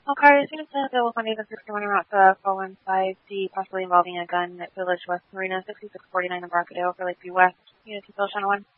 Okay, students in available Monday the 61 route to 415D, possibly involving a gun at Village West Marina, 6649 Embarcadero for Lakeview West. Unity Bill Channel 1.